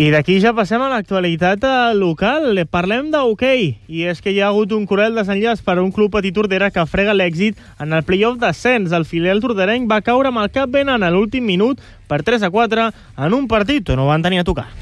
I d'aquí ja passem a l'actualitat local. Parlem d'hoquei. I és que hi ha hagut un cruel desenllaç per a un club petit tordera que frega l'èxit en el play-off d'ascens. El filial torderenc va caure amb el cap ben en l'últim minut per 3-4 en un partit on no van tenir a tocar.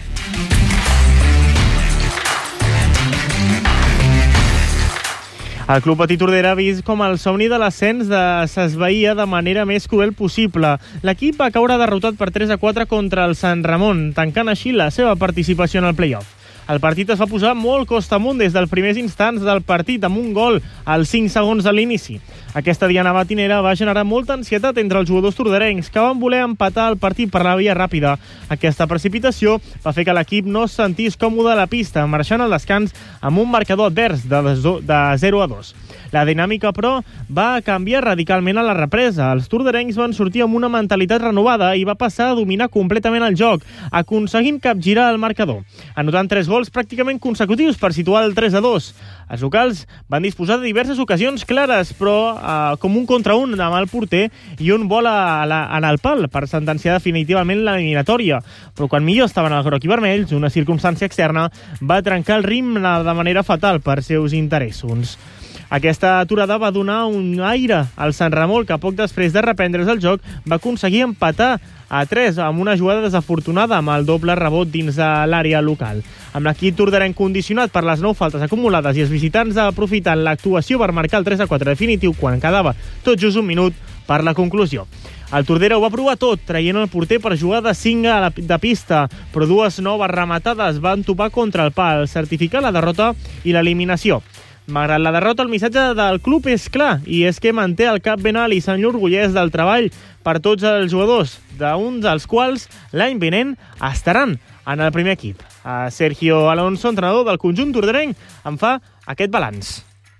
El club petit tordera ha vist com el somni de l'ascens s'esvaïa de manera més cruel possible. L'equip va caure derrotat per 3-4 contra el Sant Ramon, tancant així la seva participació en el play-off. El partit es va posar molt costa amunt des dels primers instants del partit, amb un gol als 5 segons de l'inici. Aquesta diana matinera va generar molta ansietat entre els jugadors torderencs, que van voler empatar el partit per la via ràpida. Aquesta precipitació va fer que l'equip no es sentís còmode a la pista, marxant al descans amb un marcador advers de 0-2. La dinàmica, però, va canviar radicalment a la represa. Els torderencs van sortir amb una mentalitat renovada i va passar a dominar completament el joc, aconseguint capgirar el marcador, anotant 3 gols pràcticament consecutius per situar el 3-2. Els locals van disposar de diverses ocasions clares, però com un contra un amb el porter i un vol en el pal per sentenciar definitivament l'eliminatòria. Però quan millor estaven els groc i vermells, una circumstància externa va trencar el ritme de manera fatal per seus interessos. Aquesta aturada va donar un aire al Sant Ramon, que poc després de reprendre's el joc va aconseguir empatar a 3 amb una jugada desafortunada amb el doble rebot dins de l'àrea local. Amb l'equip torderenc condicionat per les 9 faltes acumulades i els visitants aprofitant l'actuació per marcar el 3-4 definitiu quan quedava tot just un minut per la conclusió. El Tordera ho va provar tot, traient el porter per jugar de 5 de pista, però 2 noves rematades van topar contra el pal, certificar la derrota i l'eliminació. Malgrat la derrota, el missatge del club és clar, i és que manté el cap ben alt i s'enorgulleix del treball per tots els jugadors, d'uns dels quals l'any vinent estaran en el primer equip. Sergio Alonso, entrenador del conjunt torderenc, en fa aquest balanç.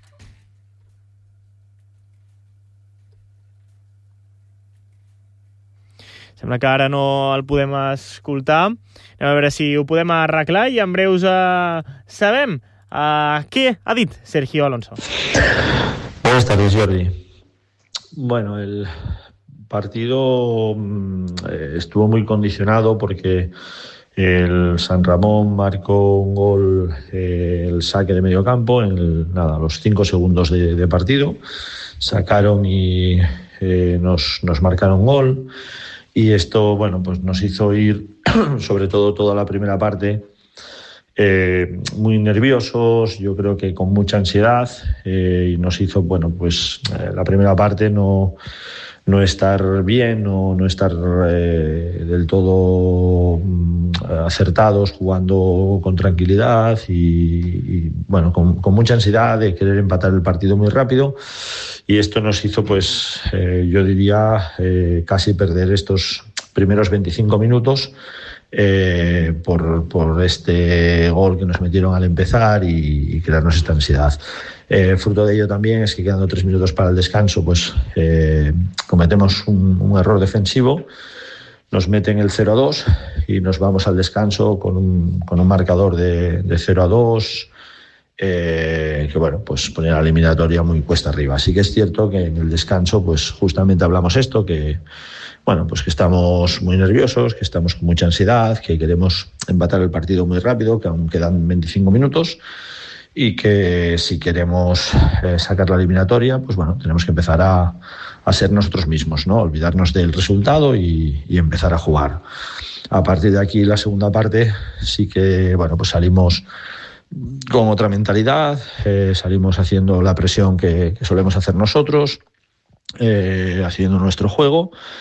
Sembla que ara no el podem escoltar. Anem a veure si ho podem arreglar i en breus sabem ¿qué ha dicho Sergio Alonso? Buenas tardes, Jordi. Bueno, el partido estuvo muy condicionado porque el San Ramón marcó un gol, el saque de medio campo, a los 5 segundos de partido. Sacaron y nos marcaron gol. Y esto, bueno, pues nos hizo ir, sobre todo toda la primera parte, muy nerviosos, yo creo que con mucha ansiedad, y nos hizo, bueno, pues la primera parte no estar bien, no estar del todo acertados, jugando con tranquilidad y bueno, con mucha ansiedad de querer empatar el partido muy rápido, y esto nos hizo, pues yo diría, casi perder estos primeros 25 minutos por este gol que nos metieron al empezar y crearnos esta ansiedad. Fruto de ello también es que quedando 3 minutos para el descanso, pues cometemos un error defensivo, nos meten el 0-2 y nos vamos al descanso con un marcador de 0-2, que bueno, pues ponía la eliminatoria muy cuesta arriba. Así que es cierto que en el descanso pues justamente hablamos esto, que bueno, pues que estamos muy nerviosos, que estamos con mucha ansiedad, que queremos empatar el partido muy rápido, que aún quedan 25 minutos y que si queremos sacar la eliminatoria, pues bueno, tenemos que empezar a ser nosotros mismos, ¿no? Olvidarnos del resultado y empezar a jugar. A partir de aquí, la segunda parte, sí que, bueno, pues salimos con otra mentalidad, salimos haciendo la presión que solemos hacer nosotros, haciendo nuestro juego.